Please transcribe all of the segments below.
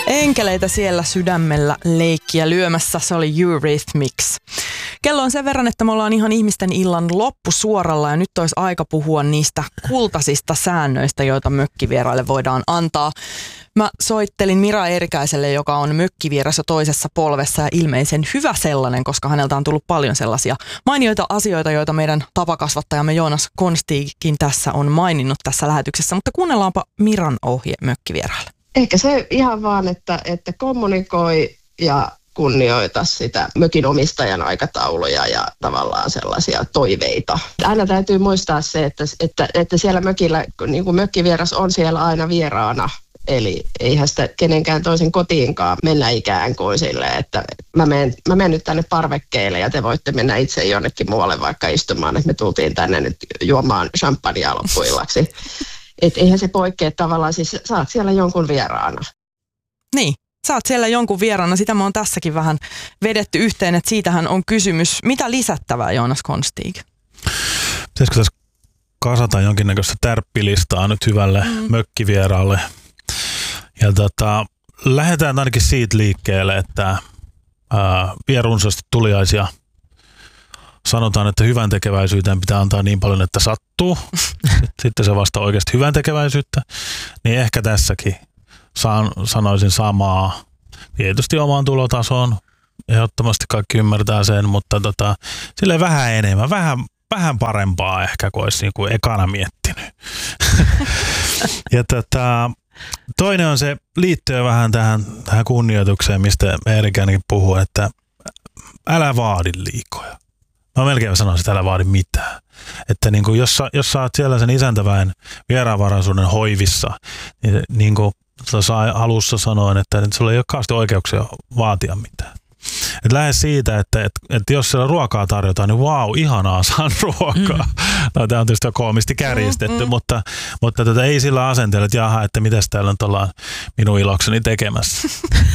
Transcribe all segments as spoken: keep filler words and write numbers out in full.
Enkeleitä siellä sydämellä leikkiä lyömässä, se oli Eurythmics. Kello on sen verran, että me ollaan ihan ihmisten illan loppusuoralla ja nyt olisi aika puhua niistä kultaisista säännöistä, joita mökkivieraille voidaan antaa. Mä soittelin Mira Eerikäiselle, joka on mökkivieras jo toisessa polvessa ja ilmeisen hyvä sellainen, koska häneltä on tullut paljon sellaisia mainioita asioita, joita meidän tapakasvattajamme Joonas Konstiikin tässä on maininnut tässä lähetyksessä. Mutta kuunnellaanpa Miran ohje mökkivieraille. Ehkä se ihan vaan, että, että kommunikoi ja kunnioita sitä mökin omistajan aikatauluja ja tavallaan sellaisia toiveita. Aina täytyy muistaa se, että, että, että siellä mökillä, niin kuin mökkivieras on siellä aina vieraana. Eli eihän sitä kenenkään toisen kotiinkaan mennä ikään kuin silleen, että mä menen, mä menen nyt tänne parvekkeelle ja te voitte mennä itse jonnekin muualle vaikka istumaan, että me tultiin tänne nyt juomaan champagnea loppuillaksi. Että eihän se poikkea tavallaan, siis sä oot siellä jonkun vieraana. Niin, sä oot siellä jonkun vieraana, sitä mä oon tässäkin vähän vedetty yhteen, että siitähän on kysymys. Mitä lisättävää, Joonas Konstig? Pitäisikö tässä kasata jonkinnäköistä tärppilistaa nyt hyvälle mm. mökkivieraalle? Ja tota, lähdetään ainakin siitä liikkeelle, että ää, vie runsaasti tuliaisia. Sanotaan, että hyvän tekeväisyyteen pitää antaa niin paljon, että sattuu. Sitten se vasta oikeasti hyvän tekeväisyyttä. Niin ehkä tässäkin saan, sanoisin samaa. Tietysti omaan tulotasoon. Ehdottomasti kaikki ymmärtää sen, mutta tota, silleen vähän enemmän, vähän, vähän parempaa ehkä, kuin olisi niin kuin ekana miettinyt. Ja tota, toinen on se, liittyy vähän tähän, tähän kunnioitukseen, mistä Eerikäinenkin puhuu, että älä vaadi liikoja. Mä melkein sanoisin, että älä vaadi mitään. Että niin kuin jos, sä, jos sä oot siellä sen isäntäväen vieraanvaraisuuden hoivissa, niin, niin kuin tuossa alussa sanoin, että sulla ei ole kauheasti oikeuksia vaatia mitään. Et lähde siitä, että et, et jos siellä ruokaa tarjotaan, niin vau, ihanaa, saan ruokaa. Mm. No, tämä on tietysti koomisti kärjistetty, mm, mm. mutta, mutta tätä ei sillä asenteella, että jaha, että mitäs täällä nyt ollaan minun ilokseni tekemässä.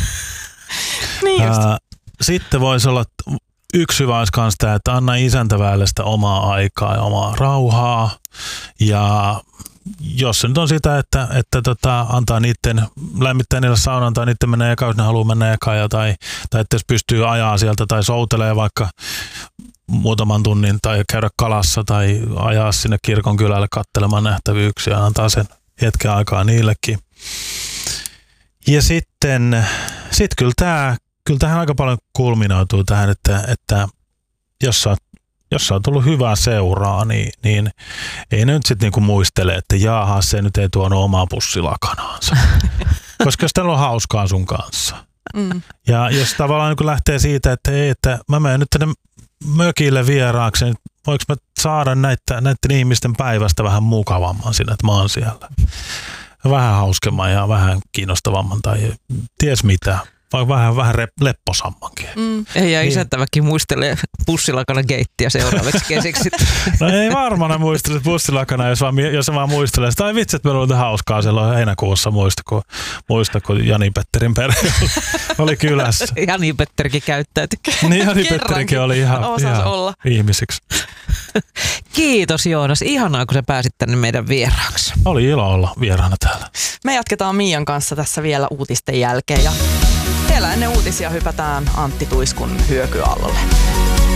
Niin just. Ää, sitten voisi olla yksi hyvä olisi myös tämä, että anna isäntäväelle sitä omaa aikaa ja omaa rauhaa. Ja jos se nyt on sitä, että, että tota, antaa niiden, lämmittää niille saunan tai niiden mennä eka, jos ne haluaa mennä eka, ja tai, tai että jos pystyy ajaa sieltä tai soutelee vaikka muutaman tunnin tai käydä kalassa tai ajaa sinne kirkon kylälle katselemaan nähtävyyksiä, antaa sen hetken aikaa niillekin. Ja sitten sit kyllä tämä Kyllä tähän aika paljon kulminoituu tähän, että, että jos, sä, jos sä oot tullut hyvää seuraa, niin, niin ei ne nyt sitten niinku muistele, että jaaha, se nyt ei tuonut omaa pussilakanaansa. Koska jos teillä on hauskaa sun kanssa. Mm. Ja jos tavallaan niin lähtee siitä, että ei, että mä menen nyt tänne mökille vieraaksi, niin voiko mä saada näitä, näiden ihmisten päivästä vähän mukavamman sinne, että mä oon siellä. Vähän hauskemman ja vähän kiinnostavamman tai ties mitä. Vai vähän, vähän lepposammankin. Mm. Ei, ja isäntäväkin muistelee pussilakana geittiä seuraavaksi kesiksi. No ei varmaan muistele pussilakana, jos vaan, jos vaan muistelee. Tai vitsi, että meillä oli hauskaa silloin heinäkuussa, muista, kun, muista, kun Jani-Petterin perhe oli kylässä. Jani-Petterikin käyttäytyi. Niin, Jani-Petterikin oli ihan, ihan olla. ihmisiksi. Kiitos Joonas. Ihanaa, kun sä pääsit tänne meidän vieraaksi. Oli ilo olla vieraana täällä. Me jatketaan Miian kanssa tässä vielä uutisten jälkeen ja vielä ennen uutisia hypätään Antti Tuiskun hyökyallolle.